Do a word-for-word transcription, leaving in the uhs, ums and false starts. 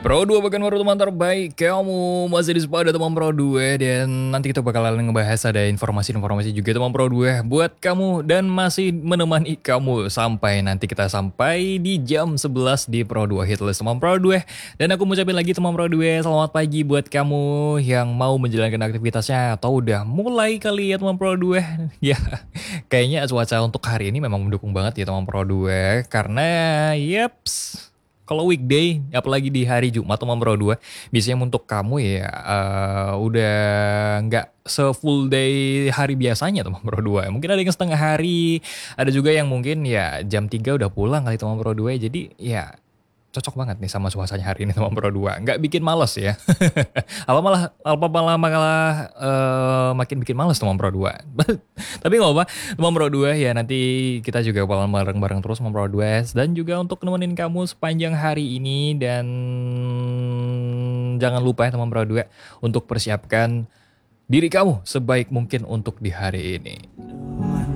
Pro dua bahkan baru teman terbaik kamu masih di Spada teman Pro dua. Dan nanti kita bakalan ngebahas ada informasi-informasi juga teman Pro dua buat kamu. Dan masih menemani kamu sampai nanti kita sampai di jam sebelas di Pro dua Hitlist teman Pro dua. Dan aku mau ucapin lagi teman Pro dua, selamat pagi buat kamu yang mau menjalankan aktivitasnya atau udah mulai kali ya teman Pro dua. Ya kayaknya cuaca untuk hari ini memang mendukung banget ya teman Pro dua. Karena yeps, kalau weekday, apalagi di hari Jumat teman Pro dua, biasanya untuk kamu ya uh, udah nggak se-full day hari biasanya teman Pro dua. Mungkin ada yang setengah hari, ada juga yang mungkin ya jam tiga udah pulang kali teman Pro dua. Jadi ya cocok banget nih sama suasananya hari ini teman Pro dua. Nggak bikin males ya. apa malah apa malah malah uh, makin bikin males teman Pro dua. Tapi nggak apa, teman Pro dua ya nanti kita juga bakalan bareng-bareng terus teman Pro dua dan juga untuk nemenin kamu sepanjang hari ini. Dan jangan lupa ya teman Pro dua untuk persiapkan diri kamu sebaik mungkin untuk di hari ini.